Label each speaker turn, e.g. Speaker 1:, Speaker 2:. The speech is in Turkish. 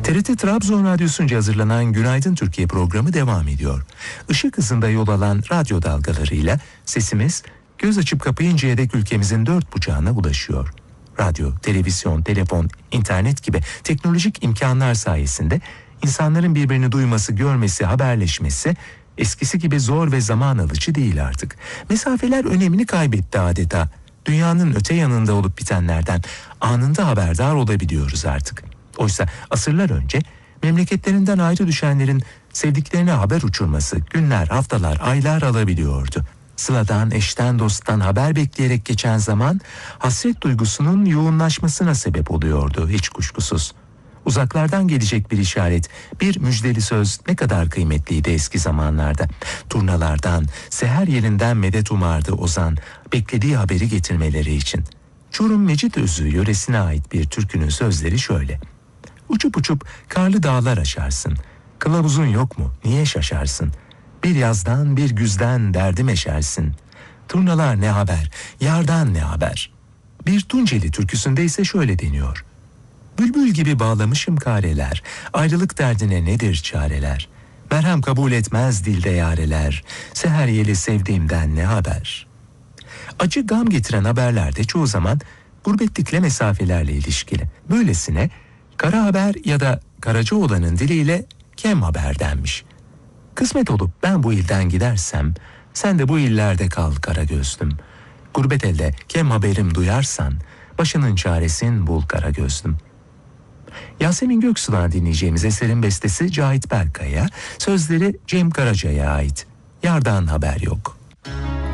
Speaker 1: TRT Trabzon Radyosu'nca hazırlanan Günaydın Türkiye programı devam ediyor. Işık hızında yol alan radyo dalgalarıyla sesimiz göz açıp kapayıncaya dek ülkemizin dört bucağına ulaşıyor. Radyo, televizyon, telefon, internet gibi teknolojik imkanlar sayesinde insanların birbirini duyması, görmesi, haberleşmesi eskisi gibi zor ve zaman alıcı değil artık. Mesafeler önemini kaybetti adeta. Dünyanın öte yanında olup bitenlerden anında haberdar olabiliyoruz artık. Oysa asırlar önce memleketlerinden ayrı düşenlerin sevdiklerine haber uçurması günler, haftalar, aylar alabiliyordu. Sıladan, eşten, dosttan haber bekleyerek geçen zaman hasret duygusunun yoğunlaşmasına sebep oluyordu hiç kuşkusuz. Uzaklardan gelecek bir işaret, bir müjdeli söz ne kadar kıymetliydi eski zamanlarda. Turnalardan, seher yerinden medet umardı ozan, beklediği haberi getirmeleri için. Çorum Mecitözu yöresine ait bir türkünün sözleri şöyle. Uçup uçup karlı dağlar aşarsın. Kılavuzun yok mu? Niye şaşarsın? Bir yazdan bir güzden derdim eşersin. Turnalar ne haber? Yardan ne haber? Bir Tunceli türküsünde ise şöyle deniyor. Bülbül gibi bağlamışım kareler. Ayrılık derdine nedir çareler? Merhem kabul etmez dilde yareler. Seher yeli sevdiğimden ne haber? Acı gam getiren haberlerde çoğu zaman gurbetlikle mesafelerle ilişkili. Böylesine kara haber ya da Karacaoğlan'ın diliyle kem haber denmiş. Kısmet olup ben bu ilden gidersem, sen de bu illerde kal kara gözlüm. Gurbet elde kem haberim duyarsan, başının çaresin bul kara gözlüm. Yasemin Göksu'dan dinleyeceğimiz eserin bestesi Cahit Berkay'a, sözleri Cem Karaca'ya ait. Yardan haber yok.